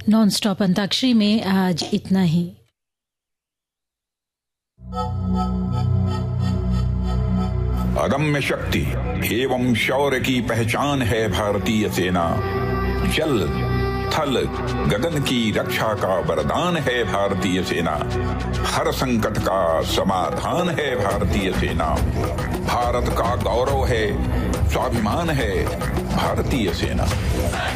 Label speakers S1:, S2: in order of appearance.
S1: Non stop antakshari में आज इतना ही।
S2: अदम्य शक्ति एवं शौर्य की पहचान है भारतीय सेना। जल थल गगन की रक्षा का वरदान है भारतीय सेना। हर संकट का समाधान है भारतीय सेना। भारत का गौरव है, स्वाभिमान है भारतीय सेना।